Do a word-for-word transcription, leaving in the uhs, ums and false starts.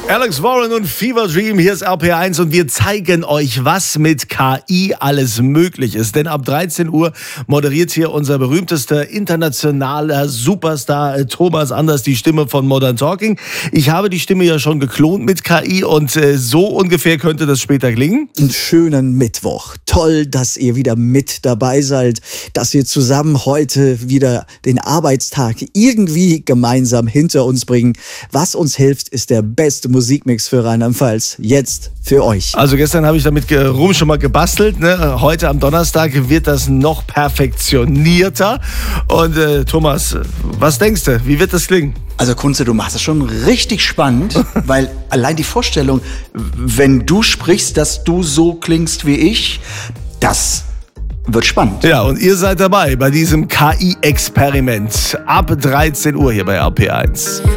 Alex Warren und Fever Dream, hier ist R P R eins und wir zeigen euch, was mit K I alles möglich ist. Denn ab dreizehn Uhr moderiert hier unser berühmtester internationaler Superstar Thomas Anders, die Stimme von Modern Talking. Ich habe die Stimme ja schon geklont mit K I und äh, so ungefähr könnte das später klingen. Einen schönen Mittwoch. Toll, dass ihr wieder mit dabei seid, dass wir zusammen heute wieder den Arbeitstag irgendwie gemeinsam hinter uns bringen. Was uns hilft, ist der beste Musikmix für Rheinland-Pfalz. Jetzt für euch. Also gestern habe ich damit rum schon mal gebastelt. Ne? Heute am Donnerstag wird das noch perfektionierter. Und äh, Thomas, was denkst du? Wie wird das klingen? Also Kunze, du machst das schon richtig spannend, weil allein die Vorstellung, wenn du sprichst, dass du so klingst wie ich, das wird spannend. Ja, und ihr seid dabei bei diesem K I-Experiment ab dreizehn Uhr hier bei R P R eins.